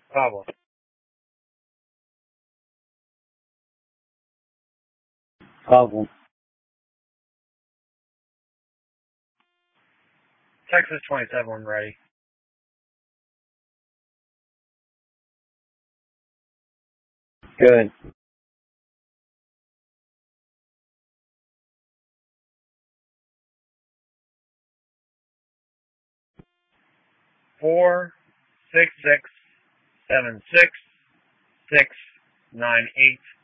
Problem. Problem. Texas 27 when ready. Good. Four, 6, 6, 7, 6, 6, 9, 8.